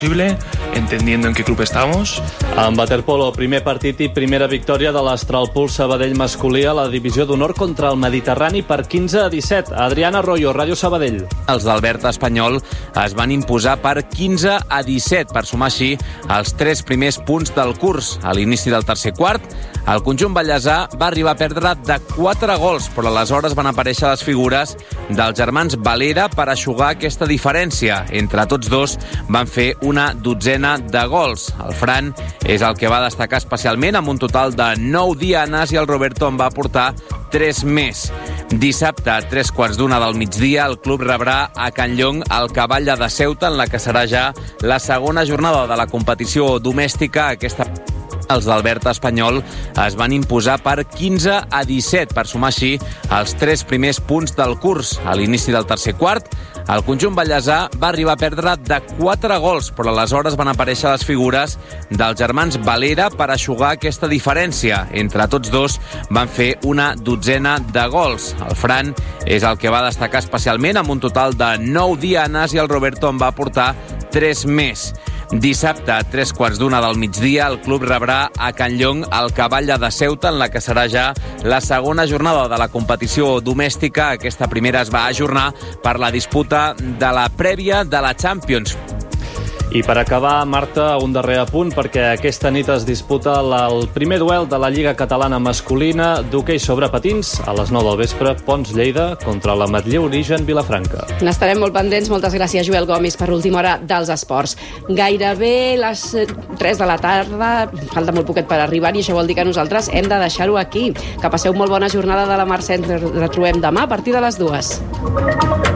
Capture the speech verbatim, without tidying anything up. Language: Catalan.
entendiendo en qué club estamos. En waterpolo, primer partit i primera victòria de l'Astralpool Sabadell masculí a la divisió d'honor contra el Mediterrani per quinze a disset. Adrián Arroyo, Ràdio Sabadell. Els d'Albert Espanyol es van imposar per quinze a disset per sumar així els tres primers punts del curs. A l'inici del tercer quart, el conjunt ballesà va arribar a perdre de quatre gols, però aleshores van aparèixer les figures dels germans Valera per eixugar aquesta diferència. Entre tots dos van fer una dotzena de gols. El Fran és el que va destacar especialment amb un total de nou dianes i el Roberto en va aportar tres més. Dissabte, a tres quarts d'una del migdia, el club rebrà a Can Llong el Cavalla de Ceuta, en la que serà ja la segona jornada de la competició domèstica. Aquesta els d'Albert Espanyol es van imposar per quinze a disset per sumar així els tres primers punts del curs. A l'inici del tercer quart, el conjunt ballesà va arribar a perdre de quatre gols, però aleshores van aparèixer les figures dels germans Valera per eixugar aquesta diferència. Entre tots dos van fer una dotzena de gols. El Fran és el que va destacar especialment amb un total de nou dianes i el Roberto en va aportar tres més. Dissabte, a tres quarts d'una del migdia, el club rebrà a Can Llong el Cavalla de Ceuta, en la que serà ja la segona jornada de la competició domèstica. Aquesta primera es va ajornar per la disputa de la prèvia de la Champions. I per acabar, Marta, un darrer apunt, perquè aquesta nit es disputa la, el primer duel de la Lliga Catalana masculina d'hoquei sobre patins a les nou del vespre, Pons Lleida contra la Matlleu Origen Vilafranca. N'estarem molt pendents. Moltes gràcies, Joel Gomis, per l'última hora dels esports. Gairebé les tres de la tarda, falta molt poquet per arribar, i això vol dir que nosaltres hem de deixar-ho aquí. Que passeu molt bona jornada de la Mercè. Ens retrobem demà a partir de les dues.